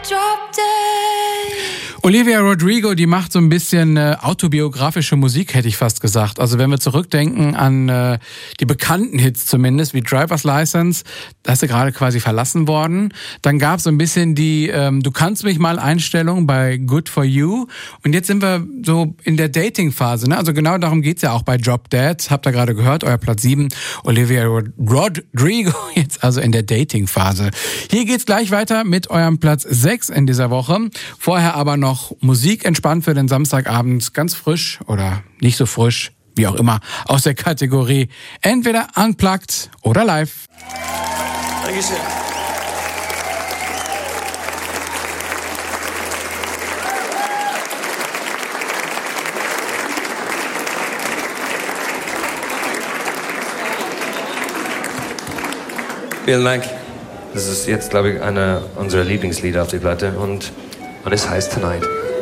Olivia Rodrigo, die macht so ein bisschen autobiografische Musik, hätte ich fast gesagt. Also wenn wir zurückdenken an die bekannten Hits zumindest, wie Driver's License, da ist sie gerade quasi verlassen worden. Dann gab es so ein bisschen die Du kannst mich mal Einstellung bei Good For You. Und jetzt sind wir so in der Dating-Phase, ne? Also genau darum geht's ja auch bei Drop Dead. Habt ihr gerade gehört, euer Platz 7, Olivia Rodrigo, jetzt also in der Dating-Phase. Hier geht's gleich weiter mit eurem Platz 6 in dieser Woche. Vorher aber noch Musik entspannt für den Samstagabend, ganz frisch oder nicht so frisch, wie auch immer, aus der Kategorie entweder unplugged oder live. Dankeschön. Vielen Dank. Das ist jetzt, glaube ich, einer unserer Lieblingslieder auf der Platte und es heißt Tonight.